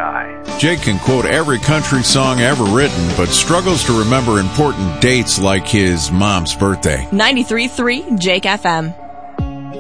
guy. Jake can quote every country song ever written, but struggles to remember important dates like his mom's birthday. 93.3 Jake FM.